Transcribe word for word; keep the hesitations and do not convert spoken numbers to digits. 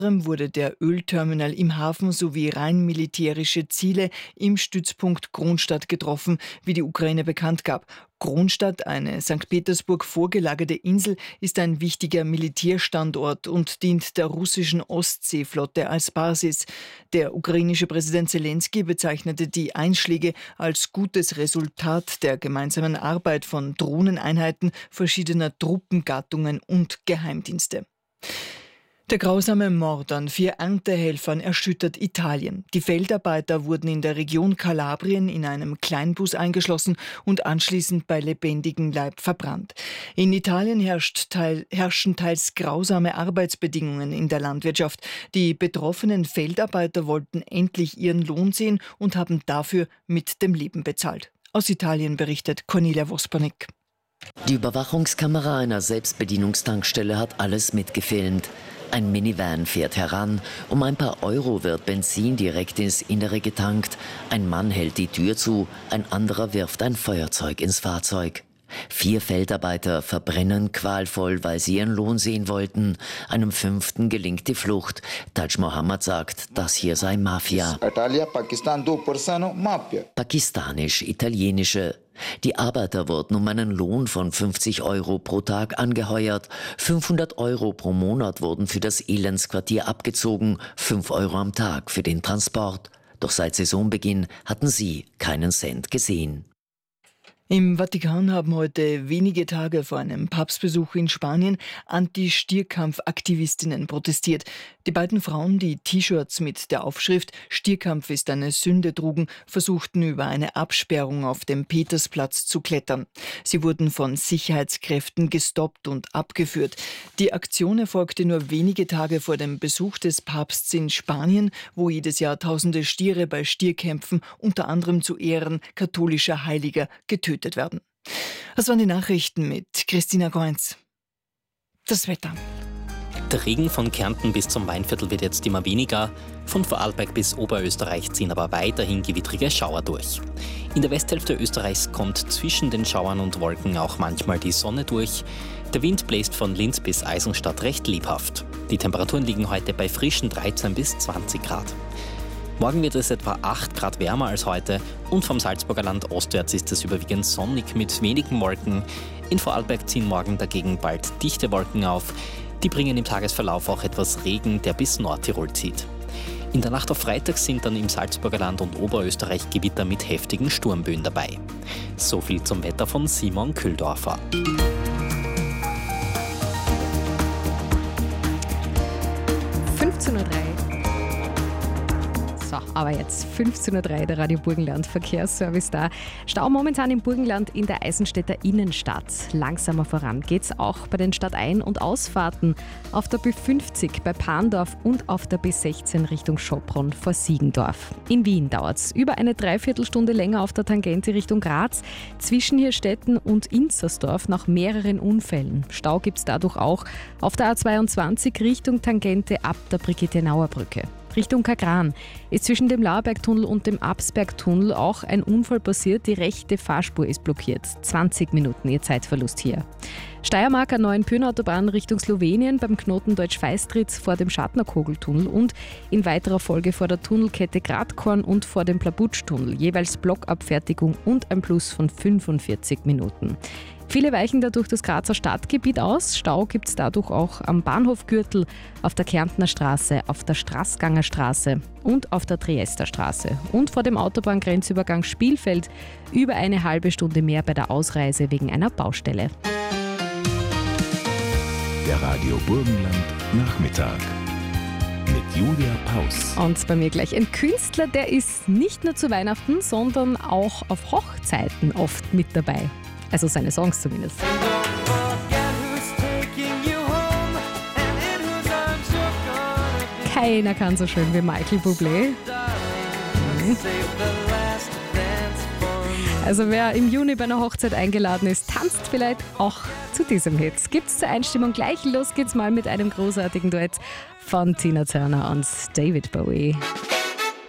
Wurde der Ölterminal im Hafen sowie rein militärische Ziele im Stützpunkt Kronstadt getroffen, wie die Ukraine bekannt gab. Kronstadt, eine Sankt Petersburg vorgelagerte Insel, ist ein wichtiger Militärstandort und dient der russischen Ostseeflotte als Basis. Der ukrainische Präsident Selenskyj bezeichnete die Einschläge als gutes Resultat der gemeinsamen Arbeit von Drohneneinheiten verschiedener Truppengattungen und Geheimdienste. Der grausame Mord an vier Erntehelfern erschüttert Italien. Die Feldarbeiter wurden in der Region Kalabrien in einem Kleinbus eingeschlossen und anschließend bei lebendigem Leib verbrannt. In Italien herrscht teil, herrschen teils grausame Arbeitsbedingungen in der Landwirtschaft. Die betroffenen Feldarbeiter wollten endlich ihren Lohn sehen und haben dafür mit dem Leben bezahlt. Aus Italien berichtet Cornelia Vospanek. Die Überwachungskamera einer Selbstbedienungstankstelle hat alles mitgefilmt. Ein Minivan fährt heran, um ein paar Euro wird Benzin direkt ins Innere getankt. Ein Mann hält die Tür zu, ein anderer wirft ein Feuerzeug ins Fahrzeug. Vier Feldarbeiter verbrennen qualvoll, weil sie ihren Lohn sehen wollten. Einem fünften gelingt die Flucht. Taj Mohammed sagt, das hier sei Mafia. Pakistanisch-italienische. Die Arbeiter wurden um einen Lohn von fünfzig Euro pro Tag angeheuert. fünfhundert Euro pro Monat wurden für das Elendsquartier abgezogen, fünf Euro am Tag für den Transport. Doch seit Saisonbeginn hatten sie keinen Cent gesehen. Im Vatikan haben heute, wenige Tage vor einem Papstbesuch in Spanien, Anti-Stierkampf-Aktivistinnen protestiert. Die beiden Frauen, die T-Shirts mit der Aufschrift »Stierkampf ist eine Sünde« trugen, versuchten über eine Absperrung auf dem Petersplatz zu klettern. Sie wurden von Sicherheitskräften gestoppt und abgeführt. Die Aktion erfolgte nur wenige Tage vor dem Besuch des Papstes in Spanien, wo jedes Jahr tausende Stiere bei Stierkämpfen, unter anderem zu Ehren katholischer Heiliger, getötet werden. Das waren die Nachrichten mit Christina Goenz. Das Wetter. Der Regen von Kärnten bis zum Weinviertel wird jetzt immer weniger. Von Vorarlberg bis Oberösterreich ziehen aber weiterhin gewittrige Schauer durch. In der Westhälfte Österreichs kommt zwischen den Schauern und Wolken auch manchmal die Sonne durch. Der Wind bläst von Linz bis Eisenstadt recht lebhaft. Die Temperaturen liegen heute bei frischen dreizehn bis zwanzig Grad. Morgen wird es etwa acht Grad wärmer als heute und vom Salzburger Land ostwärts ist es überwiegend sonnig mit wenigen Wolken. In Vorarlberg ziehen morgen dagegen bald dichte Wolken auf. Die bringen im Tagesverlauf auch etwas Regen, der bis Nordtirol zieht. In der Nacht auf Freitag sind dann im Salzburger Land und Oberösterreich Gewitter mit heftigen Sturmböen dabei. So viel zum Wetter von Simon Kühldorfer. fünfzehn Uhr drei. So, aber jetzt fünfzehn Uhr drei, der Radio Burgenland Verkehrsservice da. Stau momentan im Burgenland in der Eisenstädter Innenstadt. Langsamer voran geht's auch bei den Stadtein- und Ausfahrten auf der B fünfzig bei Pandorf und auf der B sechzehn Richtung Schopron vor Siegendorf. In Wien dauert's über eine Dreiviertelstunde länger auf der Tangente Richtung Graz zwischen Hirstetten und Inzersdorf nach mehreren Unfällen. Stau gibt's dadurch auch auf der A zweiundzwanzig Richtung Tangente ab der Brigitte-Nauer-Brücke. Richtung Kagran ist zwischen dem Lauerbergtunnel und dem Absbergtunnel auch ein Unfall passiert. Die rechte Fahrspur ist blockiert. zwanzig Minuten ihr Zeitverlust hier. Steiermark an Neuenpürn-Autobahn Richtung Slowenien beim Knoten Deutsch-Feistritz vor dem Schatnerkogeltunnel und in weiterer Folge vor der Tunnelkette Gradkorn und vor dem Plabutschtunnel. Jeweils Blockabfertigung und ein Plus von fünfundvierzig Minuten. Viele weichen dadurch das Grazer Stadtgebiet aus. Stau gibt es dadurch auch am Bahnhofgürtel, auf der Kärntner Straße, auf der Straßganger Straße und auf der Triester Straße. Und vor dem Autobahngrenzübergang Spielfeld über eine halbe Stunde mehr bei der Ausreise wegen einer Baustelle. Der Radio Burgenland Nachmittag mit Julia Paus. Und bei mir gleich ein Künstler, der ist nicht nur zu Weihnachten, sondern auch auf Hochzeiten oft mit dabei. Also seine Songs zumindest. Keiner kann so schön wie Michael Bublé. Mhm. Also wer im Juni bei einer Hochzeit eingeladen ist, tanzt vielleicht auch zu diesem Hit. Gibt's zur Einstimmung gleich. Los geht's mal mit einem großartigen Duett von Tina Turner und David Bowie.